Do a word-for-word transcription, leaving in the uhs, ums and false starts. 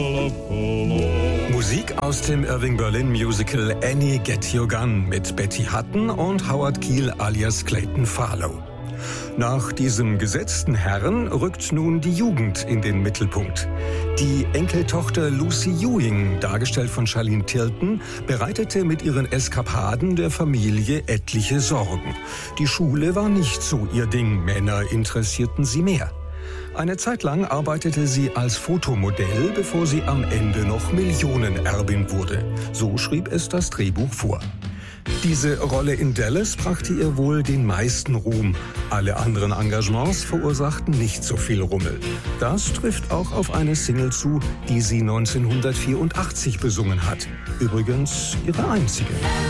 Musik aus dem Irving Berlin Musical Annie Get Your Gun mit Betty Hutton und Howard Keel alias Clayton Farlow. Nach diesem gesetzten Herrn rückt nun die Jugend in den Mittelpunkt. Die Enkeltochter Lucy Ewing, dargestellt von Charlene Tilton, bereitete mit ihren Eskapaden der Familie etliche Sorgen. Die Schule war nicht so ihr Ding, Männer interessierten sie mehr. Eine Zeit lang arbeitete sie als Fotomodell, bevor sie am Ende noch Millionenerbin wurde. So schrieb es das Drehbuch vor. Diese Rolle in Dallas brachte ihr wohl den meisten Ruhm. Alle anderen Engagements verursachten nicht so viel Rummel. Das trifft auch auf eine Single zu, die sie neunzehnhundertvierundachtzig besungen hat. Übrigens ihre einzige.